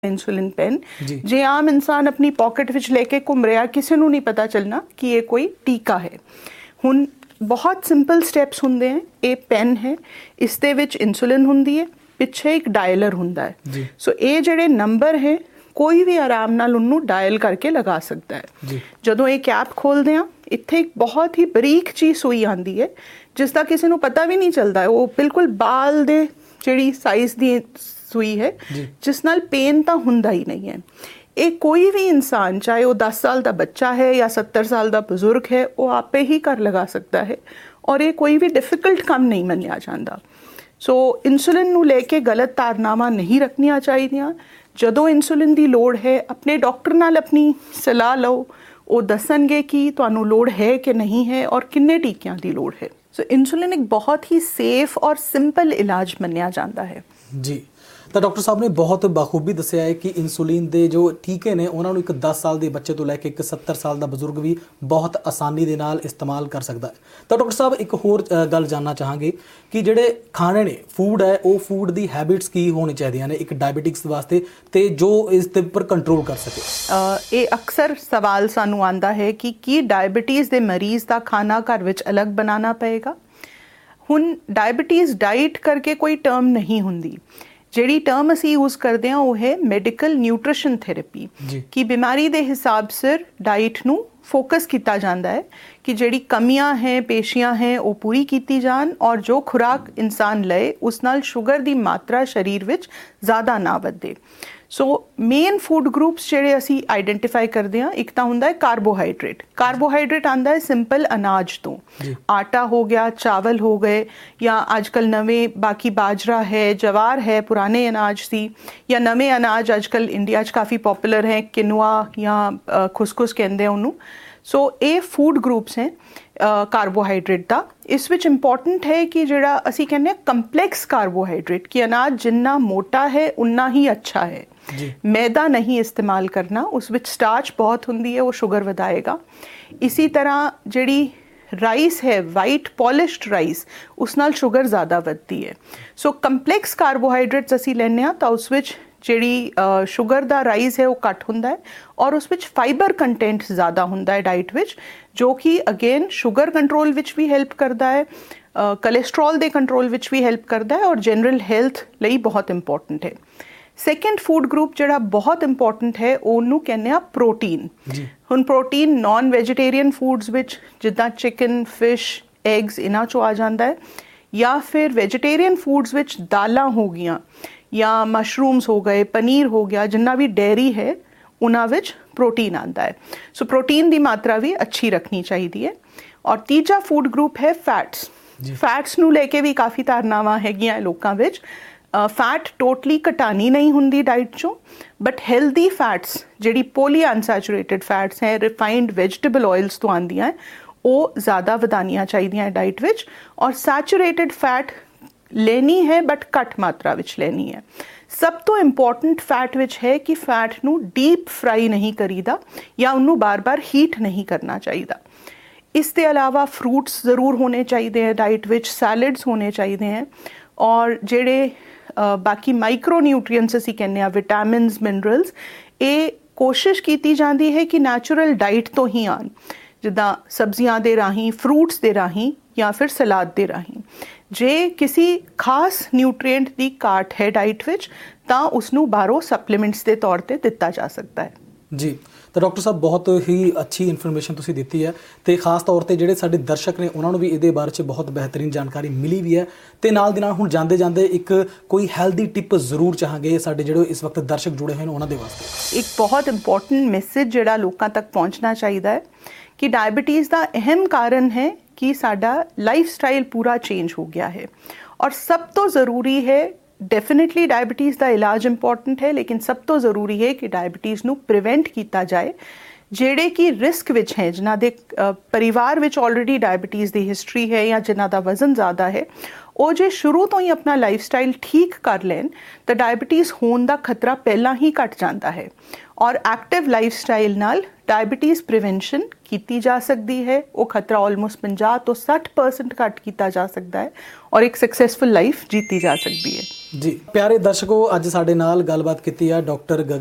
Insulin pen जे आम इंसान अपनी पॉकेट विच लेके घूम रहा, किसी को नहीं पता चलना कि ये कोई टीका है। हुण बहुत सिंपल स्टैप्स होंदे हैं। ये पेन है, इस दे विच इंसुलिन हुंदी है, पिछे एक डायलर हुंदा है। सो ये जिहड़े नंबर है कोई भी आराम नाल उन्होंने डायल करके लगा सकता है। जदों ये कैप खोलते हैं इत्थे एक बहुत ही बरीक चीज सुई आती है जिसका किसी को पता भी नहीं चलता है। वो बिल्कुल बाल दे जिहड़ी साइज दी सुई है जिस नाल पेन तो हुंदा ही नहीं है। एक कोई भी इंसान चाहे वो 10 साल का बच्चा है या 70 साल का बुजुर्ग है वो आपे ही कर लगा सकता है और ये कोई भी डिफिकल्ट काम नहीं मनिया जाता। सो इंसुलिन नूं लेके गलत धारनावां नहीं रखनियां चाहिए। जदों इंसुलिन की लोड़ है अपने डॉक्टर नाल अपनी सलाह लो, वो दसणगे कि तुहानूं लोड़ है कि नहीं है और किन्ने टीकियां की लोड़ है। सो इंसुलिन एक बहुत ही सेफ और सिंपल इलाज मनिया जाता है। जी तो डॉक्टर साहब ने बहुत बखूबी दसिया है कि इंसुलिन के जो टीके ने उन्होंने एक 10 साल के बच्चे तो लैके एक 70 साल का बजुर्ग भी बहुत आसानी के नाल इस्तेमाल कर सकता है। तो डॉक्टर साहब एक होर गल जानना चाहांगे कि जिहड़े खाने ने फूड है वो फूड की हैबिट्स की होनी चाहिए ने एक डायबिटिक्स वास्ते ते जो इस पर कंट्रोल कर सके। ये अक्सर सवाल सानू आंदा है कि डायबिटीज़ के मरीज़ का खाना घर विच अलग बनाना पएगा। हुण डायबिटीज़ डाइट करके कोई टर्म नहीं हुंदी। जिहड़ी टर्म असी यूज़ करते हैं वो है मैडिकल न्यूट्रिशन थेरेपी कि बीमारी के हिसाब से डाइट नू फोकस किया जाता है कि जिहड़ी कमियां हैं पेशियां हैं वो पूरी की जान और जो खुराक इंसान लए उस नाल शुगर की मात्रा शरीर विच ज़्यादा ना वधे। सो मेन फूड ग्रुप्स जिहड़े असी आइडेंटिफाई करते हैं, एक तो हुंदा है कार्बोहाइड्रेट आंदा है सिंपल अनाज तो, आटा हो गया, चावल हो गए या आजकल नवे बाकी बाजरा है, जवार है पुराने अनाज सी, या नवे अनाज आजकल इंडिया काफ़ी पॉपुलर है किनुआ या खुसखुस कहते हैं उन्होंने। सो ये फूड ग्रुप्स हैं कार्बोहाइड्रेट का। इस विच इंपॉर्टेंट है कि जिहड़ा असी कहने कंपलैक्स कार्बोहाइड्रेट कि अनाज जिन्ना मोटा है उन्ना ही अच्छा है। मैदा नहीं इस्तेमाल करना, उस विच स्टार्च बहुत हुंदी है, वो शुगर वधाएगा। इसी तरह जिहड़ी राइस है वाइट पॉलिश्ड राइस उस नाल शुगर ज़्यादा वधदी है। सो कंपलैक्स कार्बोहाइड्रेट्स असी लैने आ तो उस विच जिहड़ी शुगर दा राइस है वो घट हुंदा है और उस विच फाइबर कंटेंट ज़्यादा हुंदा है डाइट विच, जो कि अगेन शुगर कंट्रोल विच भी हेल्प करता है, कोलेस्ट्रॉल दे कंट्रोल विच भी हेल्प करता है और जनरल हेल्थ लई बहुत इंपॉर्टेंट है। सैकेंड फूड ग्रुप जिहड़ा बहुत इंपॉर्टेंट है उन्होंने कहने आ प्रोटीन। हुण प्रोटीन नॉन वेजिटेरियन फूड्स विच जिद्दां चिकन फिश एग्स इन्हां चों आ जाता है, या फिर वेजिटेरियन फूड्स विच दालां हो गईयां या मशरूम्स हो गए, पनीर हो गया, जिन्ना भी डेयरी है उन्हां विच प्रोटीन आता है। सो प्रोटीन की मात्रा भी अच्छी रखनी चाहिए है। और तीजा फूड ग्रुप है फैट्स नूं लेके भी काफ़ी धारनावां हैगियां लोकां विच। फैट टोटली घटानी नहीं हुंदी डाइट चों, बट हेल्दी फैट्स जिहड़ी पॉली अनसैचुरेटेड फैट्स हैं रिफाइंड वेजिटेबल ऑयल्स तो आंदियां हैं वो ज़्यादा वधानियां चाहिए डाइट विच, और सैचुरेटेड फैट लेनी है बट घट मात्रा विच लेनी है। सब तो इंपॉर्टेंट फैट विच है कि फैट नू डीप फ्राई नहीं करीदा या उन्नू बार बार हीट नहीं करना चाहिए। इसके अलावा फ्रूट्स ज़रूर होने चाहिए हैं डाइट विच, सैलड्स होने चाहिए हैं, और जेड़े बाकी माइक्रो न्यूट्रिएंट्स असी कहने विटामिन्स मिनरल्स ये कोशिश की जाती है कि नैचुरल डाइट तो ही आन, जिद्दां सब्जियां दे राहीं, फ्रूट्स दे राहीं या फिर सलाद दे राहीं। जे किसी खास न्यूट्रिएंट की घाट है डाइट विच तां उसनूं बाहरों सप्लीमेंट्स के तौर पर दिता जा सकता है। जी तो डॉक्टर साहब बहुत ही अच्छी इन्फॉर्मेशन तुसीं दित्ती है तो खास तौर पर जिहड़े साडे दर्शक ने उन्होंने भी इहदे बारे च बहुत बेहतरीन जानकारी मिली भी है। तो नाल दी नाल हुण जांदे जांदे एक कोई हैल्दी टिप जरूर चाहांगे साडे जिहड़े इस वक्त दर्शक जुड़े हुए हैं उन्हां दे वास्ते। एक बहुत इंपॉर्टेंट मैसेज जिहड़ा लोकां तक पहुँचना चाहिए है कि डायबिटीज़ का अहम कारण है कि साडा लाइफ स्टाइल पूरा चेंज हो गया है, और सब तो ज़रूरी है डेफिनेटली डायबिटीज़ का इलाज इंपॉर्टेंट है, लेकिन सब तो ज़रूरी है कि डायबिटीज़ नू प्रिवेंट किया जाए। जेड़े कि रिस्क विच हैं, जिन्हां दे परिवार विच ऑलरेडी डायबिटीज़ की हिस्टरी है या जिन्हां दा वजन ज़्यादा है, ਉਹ ਜੇ ਸ਼ੁਰੂ ਤੋਂ ਹੀ ਆਪਣਾ ਲਾਈਫ ਸਟਾਈਲ ਠੀਕ ਕਰ ਲੈਣ ਤਾਂ ਡਾਇਬਟੀਜ਼ ਹੋਣ ਦਾ ਖਤਰਾ ਪਹਿਲਾਂ ਹੀ ਘਟ ਜਾਂਦਾ ਹੈ। ਔਰ ਐਕਟਿਵ ਲਾਈਫ ਸਟਾਈਲ ਨਾਲ ਡਾਇਬਟੀਜ਼ ਪ੍ਰੀਵੈਂਸ਼ਨ ਕੀਤੀ ਜਾ ਸਕਦੀ ਹੈ। ਉਹ ਖਤਰਾ ਆਲਮੋਸਟ 50 ਤੋਂ 60% ਘੱਟ ਕੀਤਾ ਜਾ ਸਕਦਾ ਹੈ ਔਰ ਇੱਕ ਸਕਸੈਸਫੁਲ ਲਾਈਫ ਜੀਤੀ ਜਾ ਸਕਦੀ ਹੈ। ਜੀ ਪਿਆਰੇ ਦਰਸ਼ਕੋ, ਅੱਜ ਸਾਡੇ ਨਾਲ ਗੱਲਬਾਤ ਕੀਤੀ ਹੈ ਡਾਕਟਰ